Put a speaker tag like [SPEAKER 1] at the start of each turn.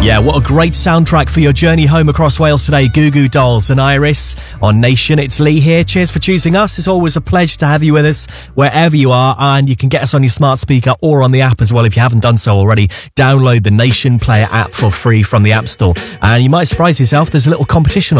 [SPEAKER 1] Yeah, what a great soundtrack for your journey home across Wales today. Goo Goo Dolls and Iris on Nation. It's Lee here. Cheers for choosing us. It's always a pleasure to have you with us wherever you are, and you can get us on your smart speaker or on the app as well if you haven't done so already. Download the Nation Player app for free from the App Store, and you might surprise yourself, there's a little competition on